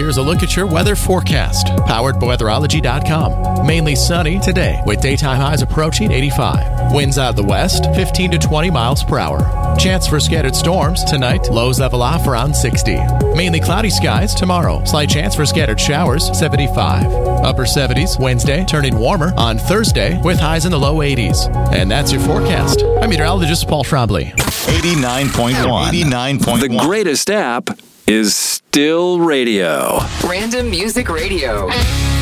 here's a look at your weather forecast. Powered by weatherology.com. Mainly sunny today with daytime highs approaching 85. Winds out of the west, 15 to 20 miles per hour. Chance for scattered storms tonight. Lows level off around 60. Mainly cloudy skies tomorrow. Slight chance for scattered showers, 75. Upper 70s Wednesday, turning warmer on Thursday with highs in the low 80s. And that's your forecast. I'm meteorologist Paul Trombley. 89.1. 89.1. The greatest app is still radio. Random Music Radio.